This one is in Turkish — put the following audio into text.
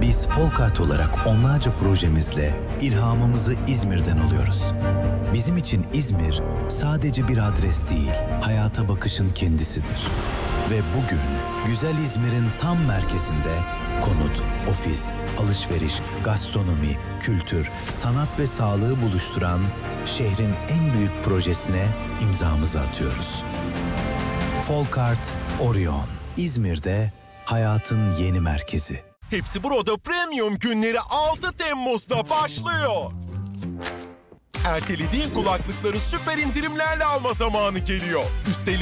Biz Folkart olarak onlarca projemizle ilhamımızı İzmir'den alıyoruz. Bizim için İzmir sadece bir adres değil, hayata bakışın kendisidir. Ve bugün güzel İzmir'in tam merkezinde konut, ofis, alışveriş, gastronomi, kültür, sanat ve sağlığı buluşturan şehrin en büyük projesine imzamızı atıyoruz. Folkart Orion, İzmir'de hayatın yeni merkezi. Hepsi Burada Premium günleri 6 Temmuz'da başlıyor. Ertelediğin kulaklıkları süper indirimlerle alma zamanı geliyor. Üstelik